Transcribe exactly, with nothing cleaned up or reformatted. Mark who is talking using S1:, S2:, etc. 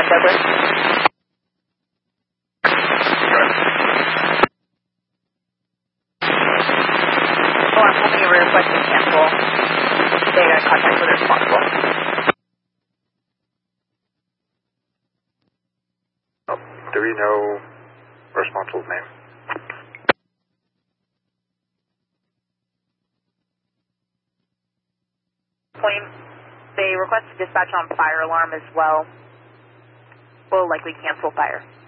S1: one, Douglas. Alarm holding a request to cancel. They got contact with the responsible.
S2: Oh, do we know responsible's name?
S1: Point. They requested dispatch on fire alarm as well. Will likely cancel fire.